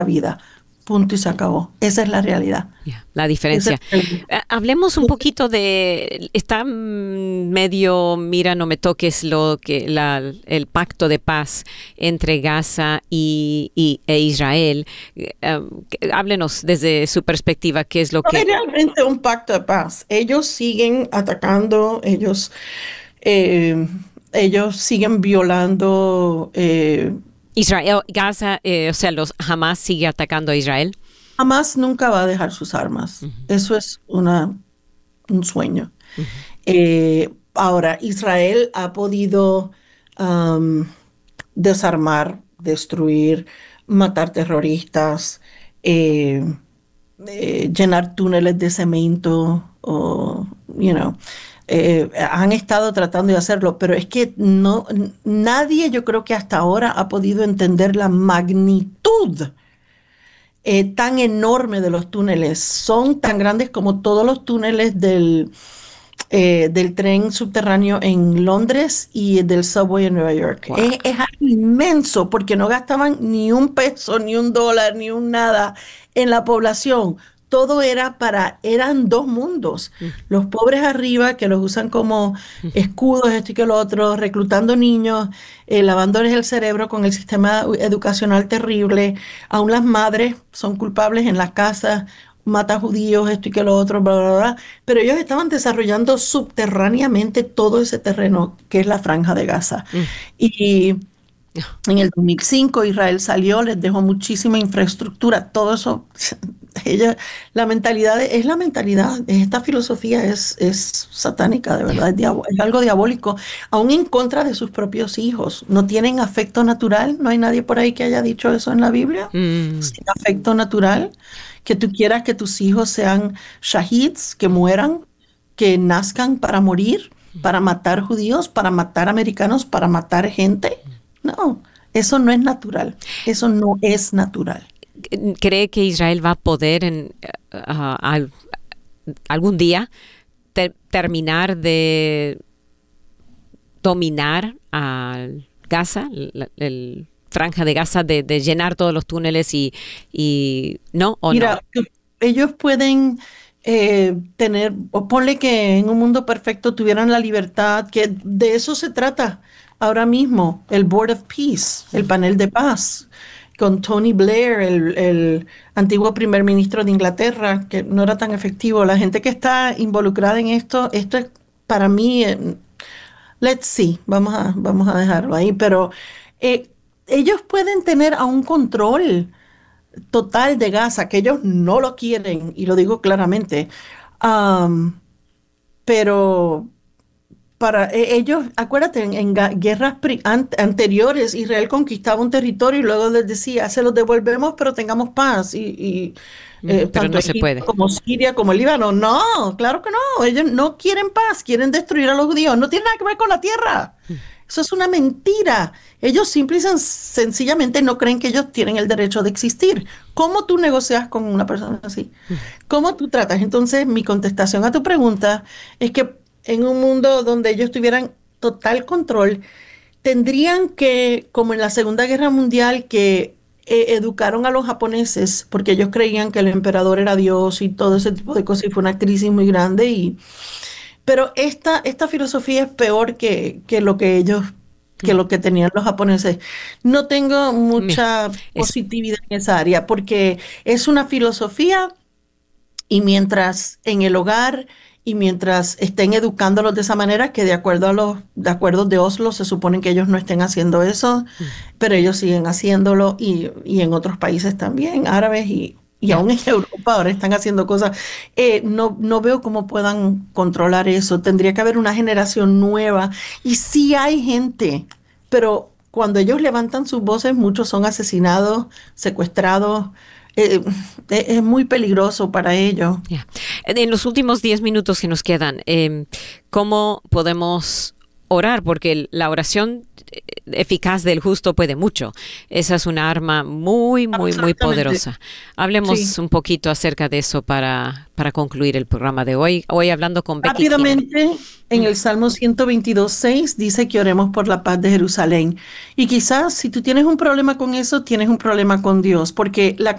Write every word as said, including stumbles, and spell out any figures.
vida. Punto y se acabó. Esa es la realidad. Yeah, la diferencia. Es el... Uh, hablemos un poquito de, está medio, mira, no me toques lo que la, el pacto de paz entre Gaza y, y e Israel. Uh, háblenos desde su perspectiva, qué es lo No que... es realmente un pacto de paz. Ellos siguen atacando, ellos, eh, ellos siguen violando. Eh, Israel, Gaza, eh, o sea, los Hamas sigue atacando a Israel. Hamas nunca va a dejar sus armas. Uh-huh. Eso es una, un sueño. Uh-huh. Eh, ahora, Israel ha podido um, desarmar, destruir, matar terroristas, eh, eh, llenar túneles de cemento, o, you know, eh, han estado tratando de hacerlo, pero es que no, nadie, yo creo que hasta ahora ha podido entender la magnitud eh, tan enorme de los túneles. Son tan grandes como todos los túneles del, eh, del tren subterráneo en Londres y del subway en Nueva York. Wow. Es, es inmenso porque no gastaban ni un peso, ni un dólar, ni un nada en la población. Todo era para, eran dos mundos. Mm. Los pobres arriba, que los usan como mm. escudos, esto y que lo otro, reclutando niños, eh, lavándoles el cerebro con el sistema educacional terrible. Aún las madres son culpables en las casas, mata judíos, esto y que lo otro, bla, bla, bla. Pero ellos estaban desarrollando subterráneamente todo ese terreno que es la Franja de Gaza. Mm. Y en el dos mil cinco Israel salió, les dejó muchísima infraestructura, todo eso. Ella, la mentalidad, es la mentalidad, esta filosofía es, es satánica, de verdad, es, diab- es algo diabólico, aún en contra de sus propios hijos. No tienen afecto natural, no hay nadie por ahí que haya dicho eso en la Biblia, mm. sin afecto natural, que tú quieras que tus hijos sean shahids, que mueran, que nazcan para morir, para matar judíos, para matar americanos, para matar gente. No, eso no es natural, eso no es natural. ¿Cree que Israel va a poder en uh, al, algún día ter, terminar de dominar a Gaza, el, el franja de Gaza, de, de llenar todos los túneles y, y no o Mira, no? Ellos pueden eh, tener, o ponle que en un mundo perfecto tuvieran la libertad, que de eso se trata ahora mismo, el Board of Peace, el panel de paz, con Tony Blair, el, el antiguo primer ministro de Inglaterra, que no era tan efectivo. La gente que está involucrada en esto, esto es para mí, eh, let's see, vamos a, vamos a dejarlo ahí, pero eh, ellos pueden tener a un control total de Gaza, que ellos no lo quieren, y lo digo claramente, um, pero... Para eh, ellos, acuérdate, en, en guerras pri, an, anteriores, Israel conquistaba un territorio y luego les decía, se los devolvemos, pero tengamos paz. Y, y eh, pero tanto no se Egipto puede. como Siria, como el Líbano, no, claro que no, ellos no quieren paz, quieren destruir a los judíos, no tiene nada que ver con la tierra. Eso es una mentira. Ellos simple y sen sencillamente no creen que ellos tienen el derecho de existir. ¿Cómo tú negocias con una persona así? ¿Cómo tú tratas? Entonces, mi contestación a tu pregunta es que en un mundo donde ellos tuvieran total control, tendrían que, como en la Segunda Guerra Mundial, que eh, educaron a los japoneses, porque ellos creían que el emperador era Dios y todo ese tipo de cosas, y fue una crisis muy grande. Y, pero esta, esta filosofía es peor que, que lo que ellos, que lo que tenían los japoneses. No tengo mucha positividad en esa área, porque es una filosofía, y mientras en el hogar y mientras estén educándolos de esa manera, que de acuerdo a los de acuerdos de Oslo se supone que ellos no estén haciendo eso, mm. pero ellos siguen haciéndolo, y, y en otros países también, árabes y, y yeah. aún en Europa ahora están haciendo cosas. Eh, no, no veo cómo puedan controlar eso. Tendría que haber una generación nueva, y sí hay gente, pero cuando ellos levantan sus voces, muchos son asesinados, secuestrados. Eh, eh, es muy peligroso para ellos. Yeah. En los últimos diez minutos que nos quedan, eh, ¿cómo podemos orar? Porque la oración eficaz del justo puede mucho. Esa es una arma muy, muy, muy poderosa. Hablemos sí. un poquito acerca de eso para, para concluir el programa de hoy. Hoy hablando con Becky Rápidamente, Keenan. en el Salmo ciento veintidós, seis dice que oremos por la paz de Jerusalén. Y quizás si tú tienes un problema con eso, tienes un problema con Dios, porque la